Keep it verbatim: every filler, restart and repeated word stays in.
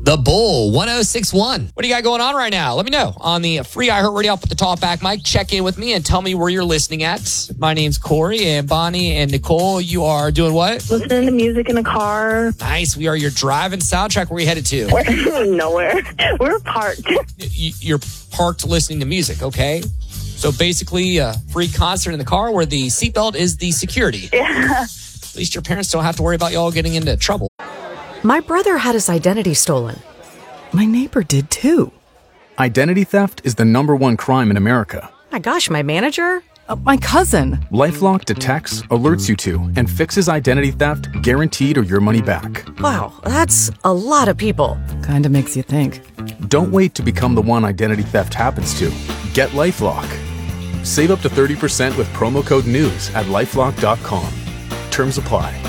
The Bull one oh six one. What do you got going on right now? Let me know on the free iHeartRadio. I'll put the talk back mic. Check in with me and tell me where you're listening at. My name's Corey, and Bonnie and Nicole, you are doing what? Listening to music in the car. Nice. We are your driving soundtrack. Where are you headed to? We're nowhere. We're parked. You- You're parked listening to music, okay? So basically, a free concert in the car where the seatbelt is the security. Yeah. At least your parents don't have to worry about y'all getting into trouble. My brother had his identity stolen. My neighbor did too. Identity theft is the number one crime in America. My gosh, my manager? Uh, my cousin. LifeLock detects, alerts you to, and fixes identity theft guaranteed or your money back. Wow, that's a lot of people. Kinda makes you think. Don't wait to become the one identity theft happens to. Get LifeLock. Save up to thirty percent with promo code NEWS at lifelock dot com. Terms apply.